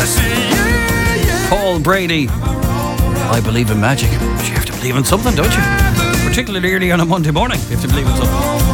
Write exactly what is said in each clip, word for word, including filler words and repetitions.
Paul Brady. I believe in magic. But you have to believe in something, don't you? Particularly early on a Monday morning, you have to believe in something.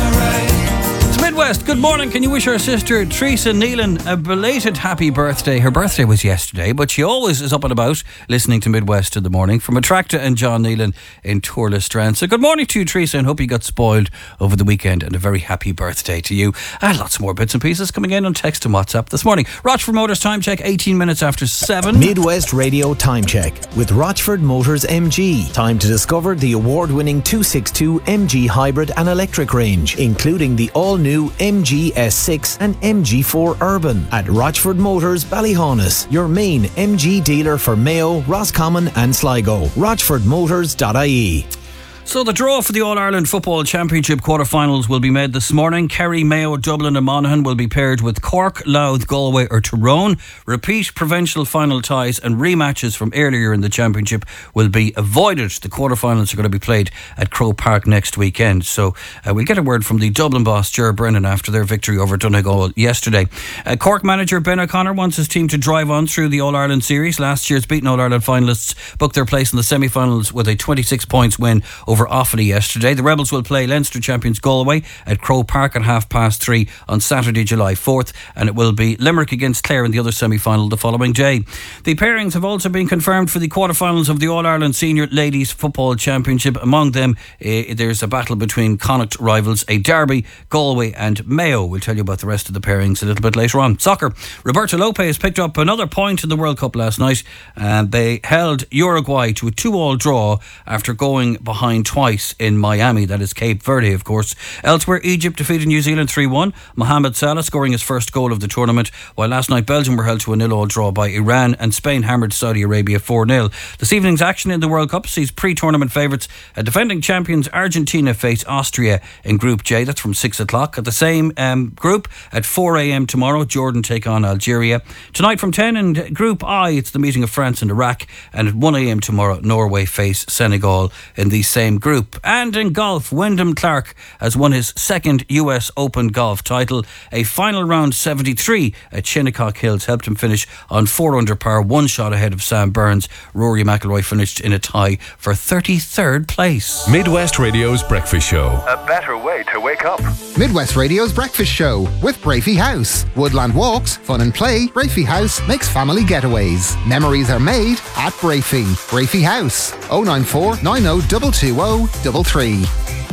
It's Midwest. Good morning. Can you wish our sister Teresa Nealon a belated happy birthday? Her birthday was yesterday, but she always is up and about listening to Midwest in the morning. From Attracta and John Nealon in Tourlestrand. So good morning to you, Teresa, and hope you got spoiled over the weekend, and a very happy birthday to you. And lots more bits and pieces coming in on text and WhatsApp this morning. Rochford Motors time check, eighteen minutes after seven. Midwest Radio time check with Rochford Motors M G. Time to discover the award-winning two sixty-two M G hybrid and electric range, including the all-new M G S six and M G four Urban at Rochford Motors Ballyhaunis, your main M G dealer for Mayo, Roscommon and Sligo. rochford motors dot I E. So the draw for the All-Ireland Football Championship quarter-finals will be made this morning. Kerry, Mayo, Dublin and Monaghan will be paired with Cork, Louth, Galway or Tyrone. Repeat provincial final ties and rematches from earlier in the championship will be avoided. The quarter-finals are going to be played at Croke Park next weekend. So uh, we'll get a word from the Dublin boss, Ger Brennan, after their victory over Donegal yesterday. Uh, Cork manager Ben O'Connor wants his team to drive on through the All-Ireland series. Last year's beaten All-Ireland finalists booked their place in the semi-finals with a twenty-six points win over over Offaly yesterday. The Rebels will play Leinster champions Galway at Croke Park at half past three on Saturday, July fourth, and it will be Limerick against Clare in the other semi-final the following day. The pairings have also been confirmed for the quarter-finals of the All-Ireland Senior Ladies Football Championship. Among them, uh, there's a battle between Connacht rivals, a derby, Galway and Mayo. We'll tell you about the rest of the pairings a little bit later on. Soccer. Roberto Lopez picked up another point in the World Cup last night, and they held Uruguay to a two-all draw after going behind twice in Miami. That is Cape Verde, of course. Elsewhere, Egypt defeated New Zealand three one. Mohamed Salah scoring his first goal of the tournament, while last night Belgium were held to a nil-all draw by Iran, and Spain hammered Saudi Arabia four nil. This evening's action in the World Cup sees pre-tournament favourites, uh, defending champions Argentina face Austria in Group J. That's from six o'clock. At the same um, group, at four a.m. tomorrow, Jordan take on Algeria. Tonight from ten in Group I, it's the meeting of France and Iraq, and at one a.m. tomorrow, Norway face Senegal in the same group. And in golf, Wyndham Clark has won his second U S Open golf title. A final round seventy-three at Shinnecock Hills helped him finish on four under par, one shot ahead of Sam Burns. Rory McIlroy finished in a tie for thirty-third place. Midwest Radio's Breakfast Show. A better way to wake up. Midwest Radio's Breakfast Show with Brafey House. Woodland walks, fun and play. Brafey House makes family getaways. Memories are made at Brafey. Brafey House. oh nine four, nine oh two two oh three three.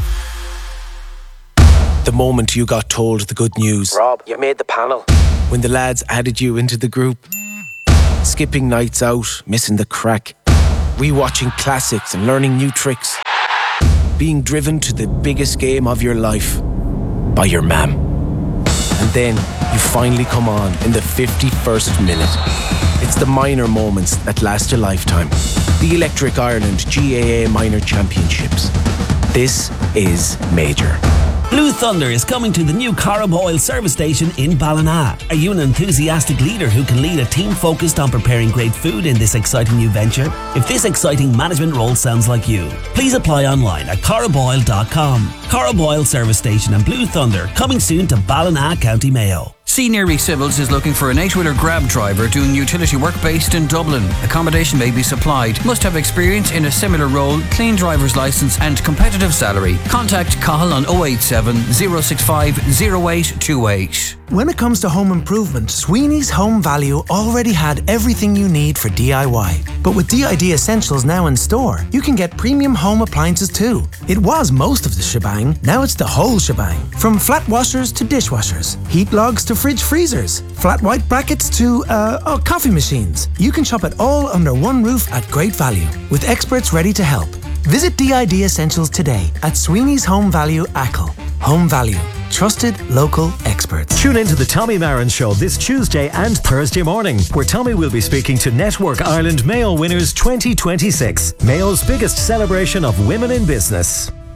The moment you got told the good news. Rob, you made the panel. When the lads added you into the group. Skipping nights out, missing the crack. Rewatching classics and learning new tricks. Being driven to the biggest game of your life by your mam. And then you finally come on in the fifty-first minute. It's the minor moments that last a lifetime. The Electric Ireland G A A Minor Championships. This is major. Blue Thunder is coming to the new Corrib Oil service station in Ballina. Are you an enthusiastic leader who can lead a team focused on preparing great food in this exciting new venture? If this exciting management role sounds like you, please apply online at corrib oil dot com. Corrib Oil service station and Blue Thunder coming soon to Ballina, County Mayo. Senior Civils is looking for an eight-wheeler grab driver doing utility work based in Dublin. Accommodation may be supplied. Must have experience in a similar role, clean driver's licence and competitive salary. Contact Cahill on oh eight seven, oh six five, oh eight two eight. When it comes to home improvement, Sweeney's Home Value already had everything you need for D I Y. But with D I D Essentials now in store, you can get premium home appliances too. It was most of the shebang, now it's the whole shebang. From flat washers to dishwashers, heat logs to fridge freezers, flat white brackets to, uh, oh, coffee machines. You can shop it all under one roof at great value, with experts ready to help. Visit D I D Essentials today at Sweeney's Home Value Achill. Home Value. Trusted local experts. Tune into the Tommy Marin Show this Tuesday and Thursday morning, where Tommy will be speaking to Network Ireland Mayo Winners twenty twenty-six, Mayo's biggest celebration of women in business.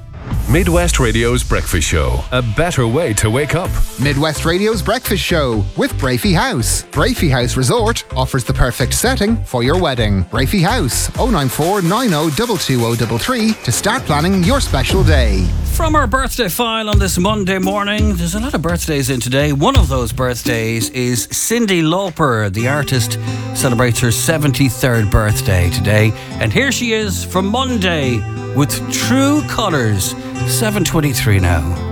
Midwest Radio's Breakfast Show. A better way to wake up. Midwest Radio's Breakfast Show with Brafey House. Brafey House Resort offers the perfect setting for your wedding. Brafey House, oh nine four nine oh two two oh three three to start planning your special day. From our birthday file on this Monday morning, there's a lot of birthdays in today. One of those birthdays is Cyndi Lauper. The artist celebrates her seventy-third birthday today. And here she is from Monday with True Colours, seven twenty-three now.